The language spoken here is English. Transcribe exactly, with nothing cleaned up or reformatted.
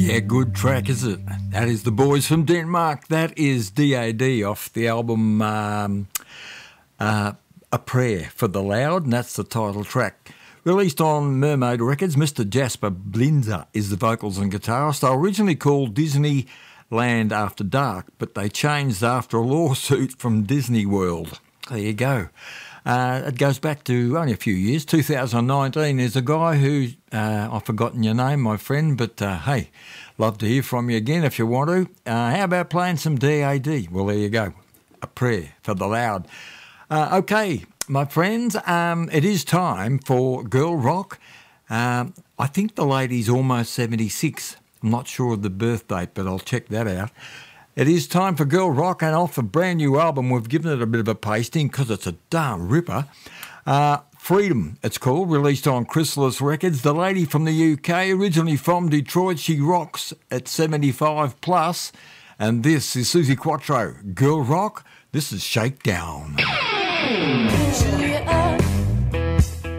Yeah, good track, is it? That is the boys from Denmark. That is D A D off the album um, uh, A Prayer for the Loud, and that's the title track. Released on Mermaid Records, Mister Jasper Blinzer is the vocals and guitarist. They were originally called Disneyland After Dark, but they changed after a lawsuit from Disney World. There you go. Uh, it goes back to only a few years, two thousand nineteen. There's a guy who, uh, I've forgotten your name, my friend, but uh, hey, love to hear from you again if you want to. Uh, how about playing some D A D? Well, there you go. A Prayer for the Loud. Uh, okay, my friends, um, it is time for Girl Rock. Um, I think the lady's almost seventy-six. I'm not sure of the birth date, but I'll check that out. It is time for Girl Rock, and off a brand new album, we've given it a bit of a pasting because it's a darn ripper. Uh, Freedom, it's called, released on Chrysalis Records. The lady from the U K, originally from Detroit, she rocks at seventy-five plus. And this is Suzi Quatro, Girl Rock. This is Shakedown. Picture you up